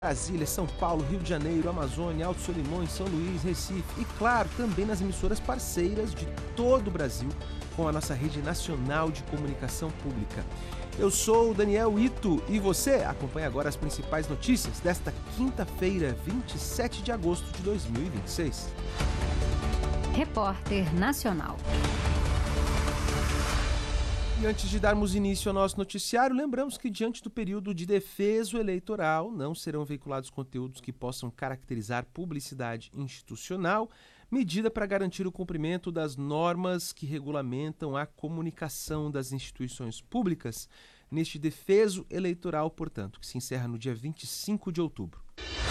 Brasília, São Paulo, Rio de Janeiro, Amazônia, Alto Solimões, São Luís, Recife e, claro, também nas emissoras parceiras de todo o Brasil com a nossa rede nacional de comunicação pública. Eu sou o Daniel Ito e você acompanha agora as principais notícias desta quinta-feira, 27 de agosto de 2026. Repórter Nacional. E antes de darmos início ao nosso noticiário, lembramos que diante do período de defeso eleitoral não serão veiculados conteúdos que possam caracterizar publicidade institucional, medida para garantir o cumprimento das normas que regulamentam a comunicação das instituições públicas neste defeso eleitoral, portanto, que se encerra no dia 25 de outubro.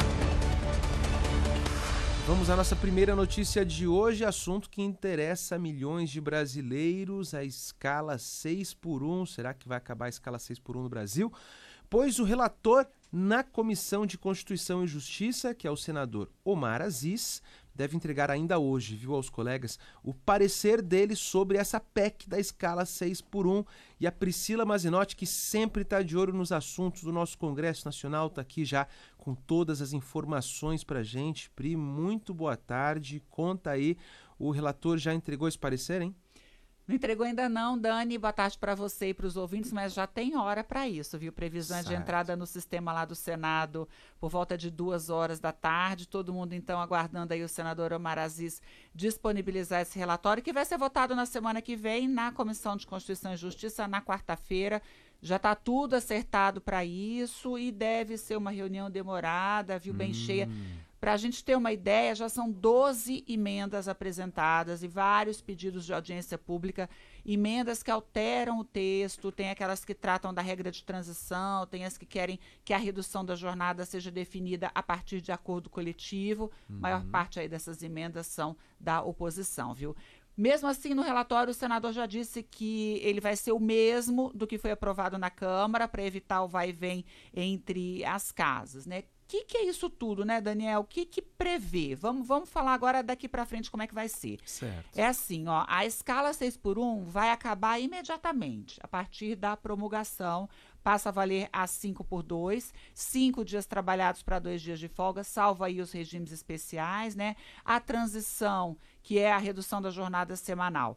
Vamos à nossa primeira notícia de hoje, assunto que interessa a milhões de brasileiros, a escala 6x1. Será que vai acabar a escala 6x1 no Brasil? Pois o relator na Comissão de Constituição e Justiça, que é o senador Omar Aziz, deve entregar ainda hoje, viu, aos colegas, o parecer dele sobre essa PEC da escala 6x1. E a Priscila Mazinotti, que sempre está de olho nos assuntos do nosso Congresso Nacional, está aqui já com todas as informações para a gente. Pri, muito boa tarde. Conta aí, o relator já entregou esse parecer, hein? Não entregou ainda não, Dani. Boa tarde para você e para os ouvintes, mas já tem hora para isso, viu? Previsão de entrada no sistema lá do Senado por volta de 2 horas da tarde. Todo mundo, então, aguardando aí o senador Omar Aziz disponibilizar esse relatório, que vai ser votado na semana que vem na Comissão de Constituição e Justiça, na quarta-feira. Já está tudo acertado para isso e deve ser uma reunião demorada, viu? Bem cheia. Para a gente ter uma ideia, já são 12 emendas apresentadas e vários pedidos de audiência pública, emendas que alteram o texto, tem aquelas que tratam da regra de transição, tem as que querem que a redução da jornada seja definida a partir de acordo coletivo. Maior parte aí dessas emendas são da oposição, viu? Mesmo assim, no relatório, o senador já disse que ele vai ser o mesmo do que foi aprovado na Câmara para evitar o vai e vem entre as casas, né? O que é isso tudo, né, Daniel? O que prevê? Vamos falar agora daqui para frente como é que vai ser. Certo. É assim, ó, a escala 6x1 vai acabar imediatamente, a partir da promulgação, passa a valer a 5x2, 5 dias trabalhados para 2 dias de folga, salvo aí os regimes especiais, né? A transição, que é a redução da jornada semanal.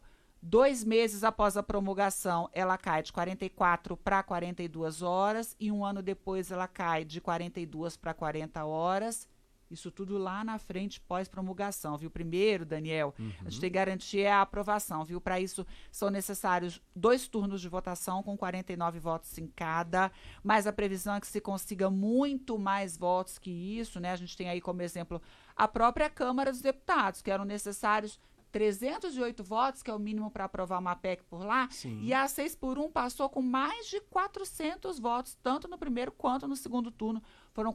2 meses após a promulgação, ela cai de 44 para 42 horas e 1 ano depois ela cai de 42 para 40 horas. Isso tudo lá na frente pós-promulgação, viu? Primeiro, Daniel, a gente tem que garantir a aprovação, viu? Para isso são necessários 2 turnos de votação com 49 votos em cada, mas a previsão é que se consiga muito mais votos que isso, né? A gente tem aí como exemplo a própria Câmara dos Deputados, que eram necessários 308 votos, que é o mínimo para aprovar uma PEC por lá. Sim. E a 6x1 passou com mais de 400 votos, tanto no primeiro quanto no segundo turno. Foram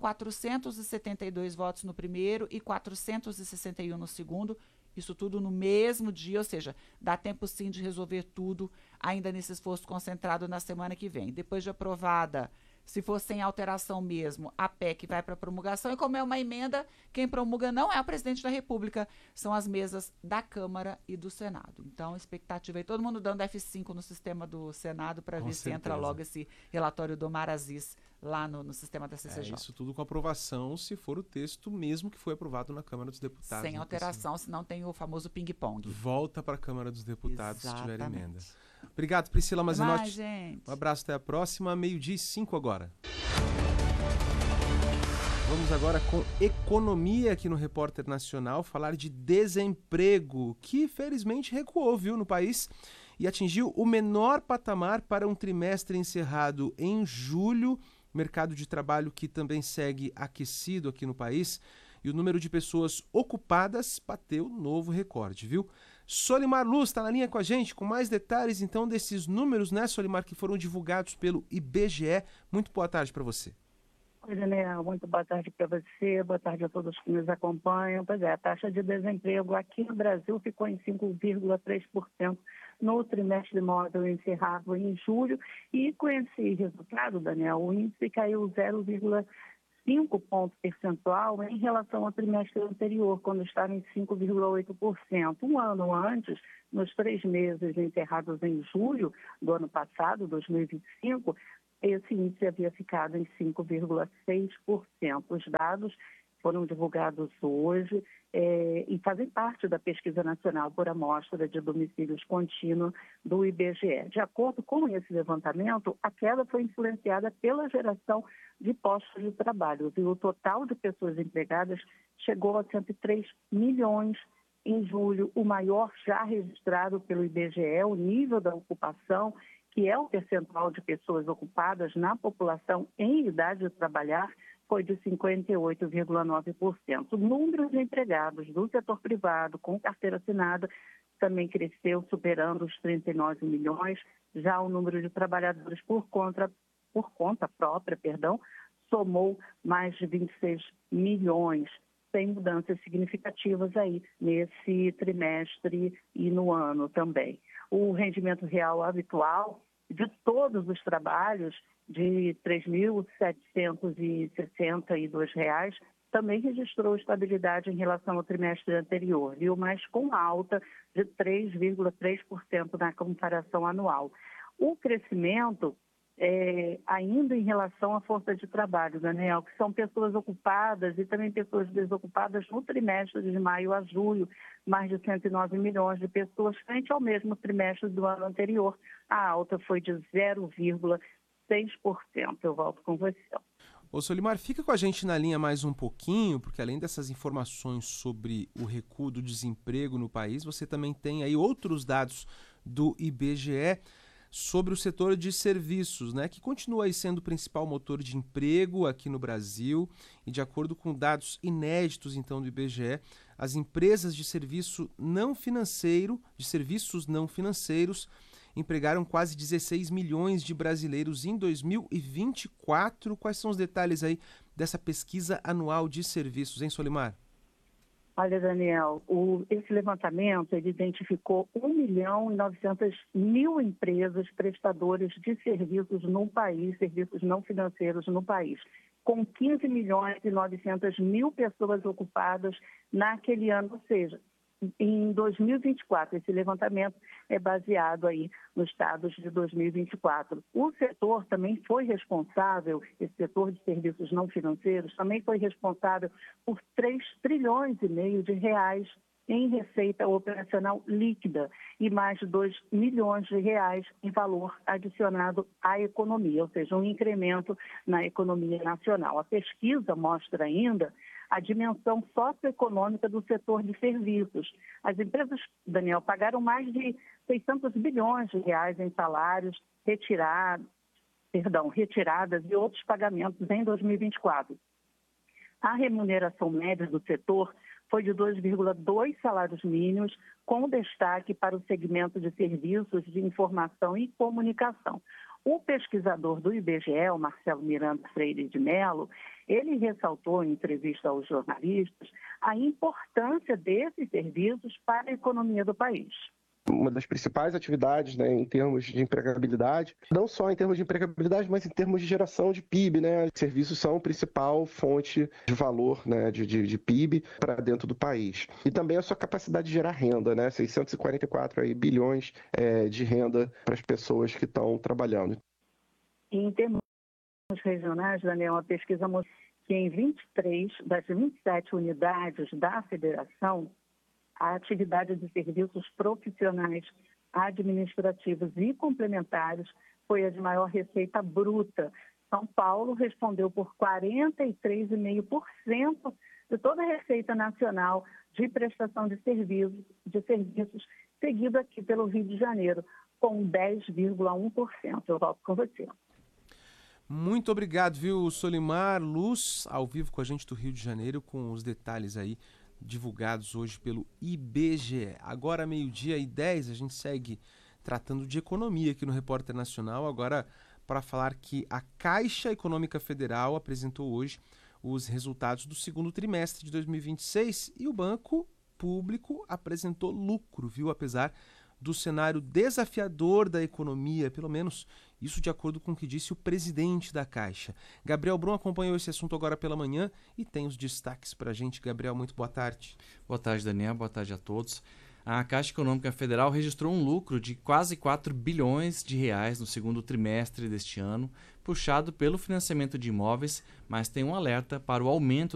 472 votos no primeiro e 461 no segundo. Isso tudo no mesmo dia, ou seja, dá tempo sim de resolver tudo ainda nesse esforço concentrado na semana que vem. Depois de aprovada, se for sem alteração mesmo, a PEC vai para promulgação. E como é uma emenda, quem promulga não é o presidente da República, são as mesas da Câmara e do Senado. Então, expectativa aí, todo mundo dando F5 no sistema do Senado para ver se entra logo esse relatório do Omar Aziz lá no sistema da CCJ. Isso tudo com aprovação, se for o texto mesmo que foi aprovado na Câmara dos Deputados. Sem alteração, senão tem o famoso ping-pong. Volta para a Câmara dos Deputados se tiver Exatamente. emenda. Obrigado, Priscila Mazinotti. Mas, gente. Um abraço, até a próxima. 12:05 agora. Vamos agora com economia aqui no Repórter Nacional, falar de desemprego, que felizmente recuou, viu, no país e atingiu o menor patamar para um trimestre encerrado em julho. Mercado de trabalho que também segue aquecido aqui no país e o número de pessoas ocupadas bateu novo recorde, viu? Solimar Luz está na linha com a gente com mais detalhes então desses números, né, Solimar, que foram divulgados pelo IBGE. Muito boa tarde para você. Oi, Daniel, muito boa tarde para você, boa tarde a todos que nos acompanham. Pois é, a taxa de desemprego aqui no Brasil ficou em 5,3% no trimestre móvel encerrado em julho e com esse resultado, Daniel, o índice caiu 0,5 ponto percentual em relação ao trimestre anterior, quando estava em 5,8%. Um ano antes, nos 3 meses encerrados em julho do ano passado, 2025, esse índice havia ficado em 5,6%. Os dados foram divulgados hoje e fazem parte da Pesquisa Nacional por Amostra de Domicílios Contínua do IBGE. De acordo com esse levantamento, a queda foi influenciada pela geração de postos de trabalho. E o total de pessoas empregadas chegou a 103 milhões em julho, o maior já registrado pelo IBGE. O nível da ocupação, que é o percentual de pessoas ocupadas na população em idade de trabalhar, foi de 58,9%. O número de empregados do setor privado com carteira assinada também cresceu, superando os 39 milhões. Já o número de trabalhadores por conta própria, somou mais de 26 milhões, sem mudanças significativas aí nesse trimestre e no ano também. O rendimento real habitual de todos os trabalhos, de R$ 3.762, também registrou estabilidade em relação ao trimestre anterior, viu? Mas com alta de 3,3% na comparação anual. O crescimento ainda em relação à força de trabalho, Daniel, que são pessoas ocupadas e também pessoas desocupadas no trimestre de maio a julho, mais de 109 milhões de pessoas, frente ao mesmo trimestre do ano anterior. A alta foi de 0,6%. Eu volto com você. Ô Solimar, fica com a gente na linha mais um pouquinho, porque além dessas informações sobre o recuo do desemprego no país, você também tem aí outros dados do IBGE sobre o setor de serviços, né, que continua aí sendo o principal motor de emprego aqui no Brasil. E de acordo com dados inéditos então do IBGE, as empresas de serviços não financeiros empregaram quase 16 milhões de brasileiros em 2024. Quais são os detalhes aí dessa pesquisa anual de serviços, hein, Solimar? Olha, Daniel, esse levantamento ele identificou 1.900.000 empresas prestadoras de serviços no país, serviços não financeiros no país, com 15.900.000 pessoas ocupadas naquele ano, ou seja, em 2024. Esse levantamento é baseado aí nos dados de 2024. O setor também foi responsável, esse setor de serviços não financeiros, também foi responsável por 3 trilhões e meio de reais em receita operacional líquida e mais de 2 milhões de reais em valor adicionado à economia, ou seja, um incremento na economia nacional. A pesquisa mostra ainda a dimensão socioeconômica do setor de serviços. As empresas, Daniel, pagaram mais de 600 bilhões de reais em salários, retiradas e outros pagamentos em 2024. A remuneração média do setor foi de 2,2 salários mínimos, com destaque para o segmento de serviços de informação e comunicação. O pesquisador do IBGE, o Marcelo Miranda Freire de Mello, ele ressaltou em entrevista aos jornalistas a importância desses serviços para a economia do país. Uma das principais atividades, né, em termos de empregabilidade, não só em termos de empregabilidade, mas em termos de geração de PIB, né? Os serviços são a principal fonte de valor, né, de PIB para dentro do país. E também a sua capacidade de gerar renda, né? 644 bilhões de renda para as pessoas que estão trabalhando. Em termos regionais, Daniel, a pesquisa mostrou que em 23 das 27 unidades da federação, a atividade de serviços profissionais, administrativos e complementares foi a de maior receita bruta. São Paulo respondeu por 43,5% de toda a receita nacional de prestação de serviços, seguido aqui pelo Rio de Janeiro, com 10,1%. Eu volto com você. Muito obrigado, viu, Solimar Luz, ao vivo com a gente do Rio de Janeiro, com os detalhes aí divulgados hoje pelo IBGE. Agora, 12:10, a gente segue tratando de economia aqui no Repórter Nacional, agora para falar que a Caixa Econômica Federal apresentou hoje os resultados do segundo trimestre de 2026 e o Banco Público apresentou lucro, viu, apesar do cenário desafiador da economia, pelo menos isso de acordo com o que disse o presidente da Caixa. Gabriel Brum acompanhou esse assunto agora pela manhã e tem os destaques para a gente. Gabriel, muito boa tarde. Boa tarde, Daniel. Boa tarde a todos. A Caixa Econômica Federal registrou um lucro de quase 4 bilhões de reais no segundo trimestre deste ano, puxado pelo financiamento de imóveis, mas tem um alerta para o aumento